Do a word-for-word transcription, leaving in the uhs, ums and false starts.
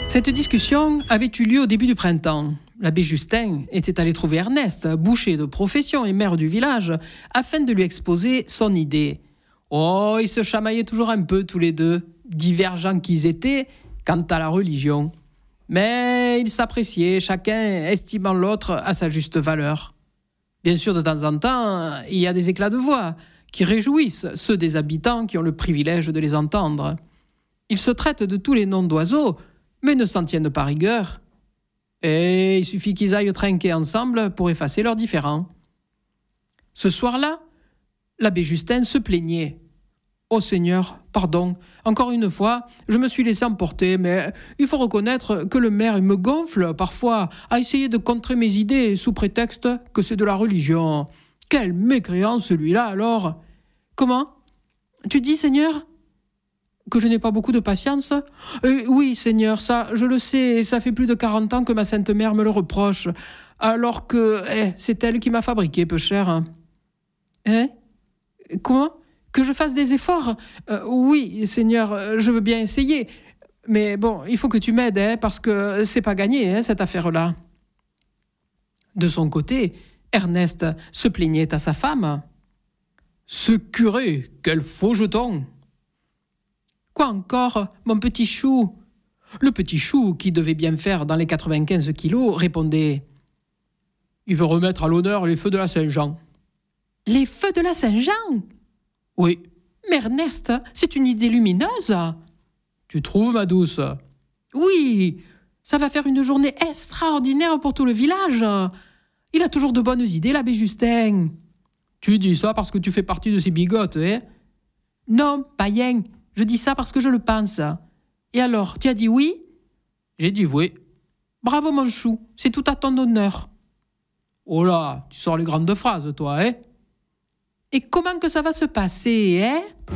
Cette discussion avait eu lieu au début du printemps. L'abbé Justin était allé trouver Ernest, boucher de profession et maire du village, afin de lui exposer son idée. Oh, ils se chamaillaient toujours un peu tous les deux, divergents qu'ils étaient quant à la religion. Mais ils s'appréciaient, chacun estimant l'autre à sa juste valeur. Bien sûr, de temps en temps, il y a des éclats de voix qui réjouissent ceux des habitants qui ont le privilège de les entendre. Ils se traitent de tous les noms d'oiseaux, mais ne s'en tiennent pas rigueur. Et il suffit qu'ils aillent trinquer ensemble pour effacer leurs différends. Ce soir-là, l'abbé Justin se plaignait. « Oh Seigneur, pardon, encore une fois, je me suis laissé emporter, mais il faut reconnaître que le maire me gonfle parfois à essayer de contrer mes idées sous prétexte que c'est de la religion. Quel mécréant celui-là alors !»« Comment ? Tu dis, Seigneur ? Que je n'ai pas beaucoup de patience ? euh, Oui, Seigneur, ça, je le sais, et ça fait plus de quarante ans que ma sainte mère me le reproche, alors que eh, c'est elle qui m'a fabriqué, peu cher. »« Hein ? Comment ? Que je fasse des efforts ? euh, Oui, Seigneur, je veux bien essayer. Mais bon, il faut que tu m'aides, hein, parce que c'est pas gagné, hein, cette affaire-là. » De son côté, Ernest se plaignait à sa femme. « Ce curé, quel faux jeton !»« Quoi encore, mon petit chou ?» Le petit chou, qui devait bien faire dans les quatre-vingt-quinze kilos, répondait « Il veut remettre à l'honneur les feux de la Saint-Jean. »« Les feux de la Saint-Jean ?» ?»« Oui. »« Mais Ernest, c'est une idée lumineuse. »« Tu trouves, ma douce ? » ?»« Oui, ça va faire une journée extraordinaire pour tout le village. Il a toujours de bonnes idées, l'abbé Justin. »« Tu dis ça parce que tu fais partie de ces bigotes, hein ?»« Non, païen. Je dis ça parce que je le pense. Et alors, tu as dit oui ? » ?»« J'ai dit oui. »« Bravo, mon chou, c'est tout à ton honneur. »« Oh là, tu sors les grandes phrases, toi, hein ?»« Et comment que ça va se passer, hein ?